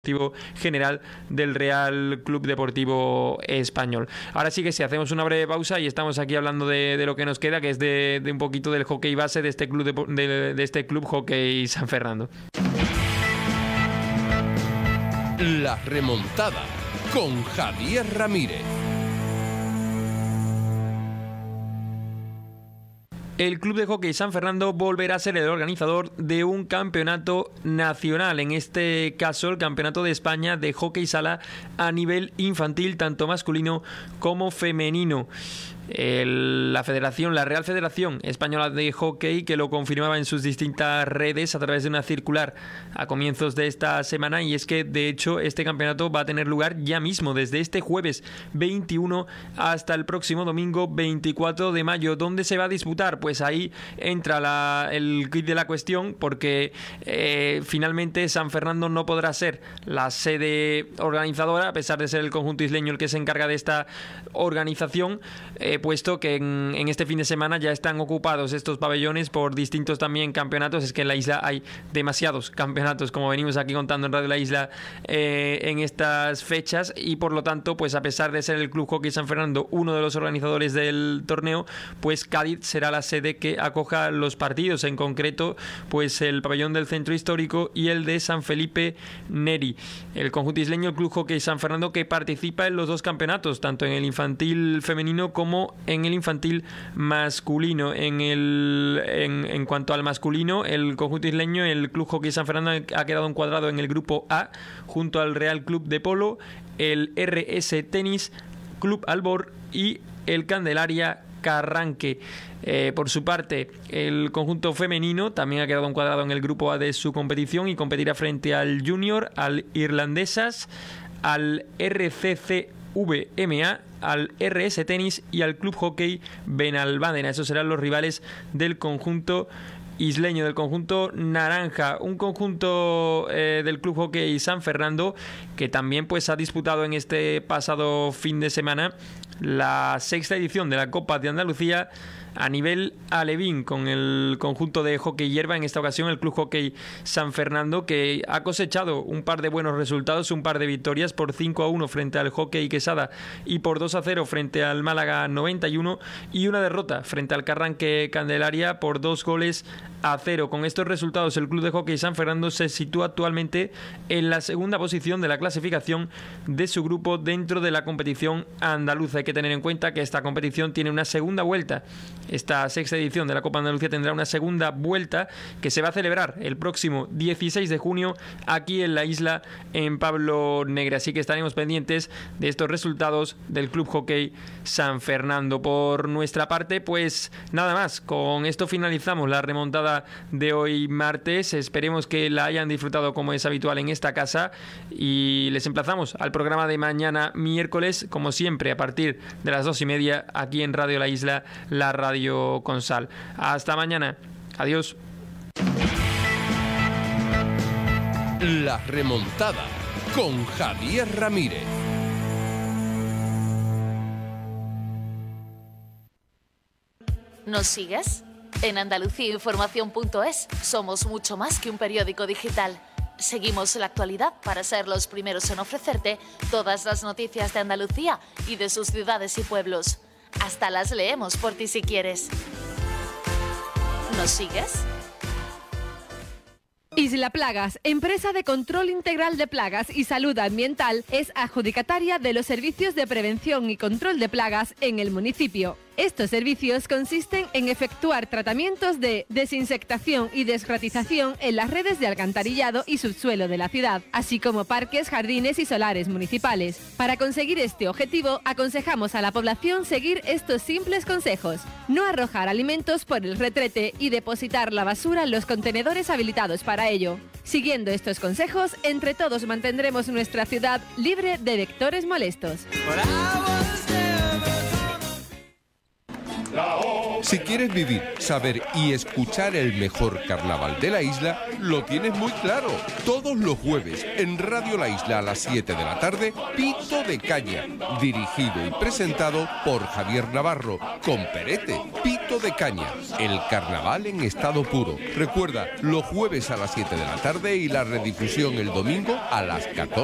general del Real Club Deportivo Español. Ahora sí que sí, hacemos una breve pausa y estamos aquí hablando de lo que nos queda, que es de un poquito del hockey base de este club de este club Hockey San Fernando. La remontada con Javier Ramírez. El Club de Hockey San Fernando volverá a ser el organizador de un campeonato nacional, en este caso el Campeonato de España de Hockey Sala a nivel infantil, tanto masculino como femenino. La Real Federación Española de Hockey, que lo confirmaba en sus distintas redes a través de una circular a comienzos de esta semana, y es que de hecho este campeonato va a tener lugar ya mismo, desde este jueves 21 hasta el próximo domingo 24 de mayo. ¿Dónde se va a disputar? Pues ahí entra el quid de la cuestión, porque finalmente San Fernando no podrá ser la sede organizadora, a pesar de ser el conjunto isleño el que se encarga de esta organización, puesto que en este fin de semana ya están ocupados estos pabellones por distintos también campeonatos. Es que en la isla hay demasiados campeonatos, como venimos aquí contando en Radio La Isla en estas fechas, y por lo tanto, pues a pesar de ser el Club Hockey San Fernando uno de los organizadores del torneo, pues Cádiz será la sede que acoja los partidos, en concreto pues el pabellón del Centro Histórico y el de San Felipe Neri. El conjunto isleño, el Club Hockey San Fernando, que participa en los dos campeonatos, tanto en el infantil femenino como en el infantil masculino. En cuanto al masculino, el conjunto isleño, el Club Hockey San Fernando, ha quedado encuadrado en el grupo A junto al Real Club de Polo, el RS Tenis, Club Albor y el Candelaria Carranque. Por su parte, el conjunto femenino también ha quedado encuadrado en el grupo A de su competición y competirá frente al Junior, al Irlandesas, al RCCVMA, al RS Tenis y al Club Hockey Benalmádena. Esos serán los rivales del conjunto isleño, del conjunto naranja. Un conjunto del Club Hockey San Fernando que también pues ha disputado en este pasado fin de semana la sexta edición de la Copa de Andalucía a nivel alevín, con el conjunto de hockey hierba, en esta ocasión el Club Hockey San Fernando, que ha cosechado un par de buenos resultados, un par de victorias por 5-1 frente al Hockey Quesada y por 2-0 frente al Málaga 91, y una derrota frente al Carranque Candelaria por 2-0. Con estos resultados, el Club de Hockey San Fernando se sitúa actualmente en la segunda posición de la clasificación de su grupo dentro de la competición andaluza. Hay que tener en cuenta que esta competición tiene una segunda vuelta. Esta sexta edición de la Copa Andalucía tendrá una segunda vuelta que se va a celebrar el próximo 16 de junio aquí en la isla, en Pablo Negre. Así que estaremos pendientes de estos resultados del Club Hockey San Fernando. Por nuestra parte, pues nada más. Con esto finalizamos la remontada de hoy martes. Esperemos que la hayan disfrutado como es habitual en esta casa, y les emplazamos al programa de mañana miércoles, como siempre, a partir de las 2:30 aquí en Radio La Isla, la radio con sal. Hasta mañana. Adiós. La remontada con Javier Ramírez. ¿Nos sigues? En andaluciainformación.es somos mucho más que un periódico digital. Seguimos la actualidad para ser los primeros en ofrecerte todas las noticias de Andalucía y de sus ciudades y pueblos. Hasta las leemos por ti si quieres. ¿Nos sigues? Isla Plagas, empresa de control integral de plagas y salud ambiental, es adjudicataria de los servicios de prevención y control de plagas en el municipio. Estos servicios consisten en efectuar tratamientos de desinsectación y desgratización en las redes de alcantarillado y subsuelo de la ciudad, así como parques, jardines y solares municipales. Para conseguir este objetivo, aconsejamos a la población seguir estos simples consejos: no arrojar alimentos por el retrete y depositar la basura en los contenedores habilitados para ello. Siguiendo estos consejos, entre todos mantendremos nuestra ciudad libre de vectores molestos. Si quieres vivir, saber y escuchar el mejor carnaval de la isla, lo tienes muy claro. Todos los jueves en Radio La Isla a las 7 de la tarde, Pito de Caña, dirigido y presentado por Javier Navarro, con Perete. Pito Punto de Caña, el carnaval en estado puro. Recuerda, los jueves a las 7 de la tarde y la redifusión el domingo a las 14.